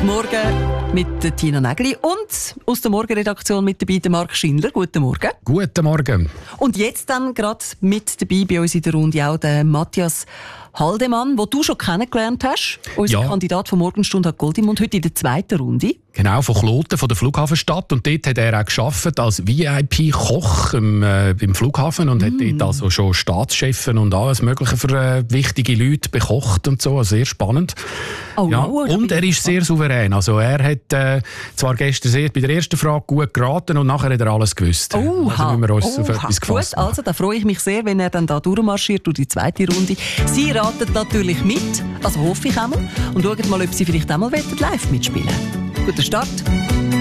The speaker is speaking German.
Morgen mit der Tina Nägeli und aus der Morgenredaktion mit dabei der Marc Schindler. Guten Morgen. Guten Morgen. Und jetzt dann gerade mit dabei bei uns in der Runde auch der Matthias Haldemann, den du schon kennengelernt hast. Unser Kandidat von Morgenstunde hat Gold im Mund, heute in der zweiten Runde. Genau, von Kloten, von der Flughafenstadt. Und dort hat er auch gearbeitet als VIP-Koch beim Flughafen und hat dort also schon Staatschefen und alles Mögliche für wichtige Leute bekocht und so. Also sehr spannend. Oh, ja. wow, und er ist sehr souverän. Also er hat zwar gestern sehr bei der ersten Frage gut geraten und nachher hat er alles gewusst. Also müssen wir uns auf etwas gefasst machen. Also da freue ich mich sehr, wenn er dann da durchmarschiert durch die zweite Runde. Sie raten natürlich mit, also hoffe ich einmal. Und schauen mal, ob Sie vielleicht einmal live mitspielen wollen. Guter Start.